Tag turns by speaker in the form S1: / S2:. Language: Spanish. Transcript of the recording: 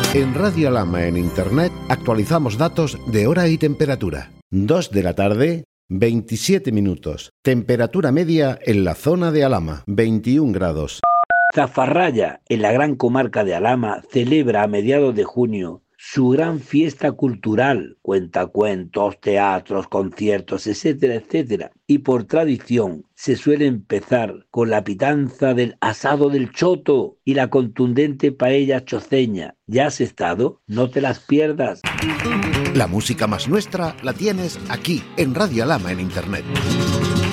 S1: En Radio Alhama en Internet actualizamos datos de hora y temperatura. 2 de la tarde, 27 minutos. Temperatura media en la zona de Alhama, 21 grados.
S2: Zafarraya, en la gran comarca de Alhama, celebra a mediados de junio su gran fiesta cultural, cuentacuentos, teatros, conciertos, etcétera, etcétera. Y por tradición se suele empezar con la pitanza del asado del choto y la contundente paella choceña. ¿Ya has estado? No te las pierdas.
S1: La música más nuestra la tienes aquí, en Radio Alhama en Internet.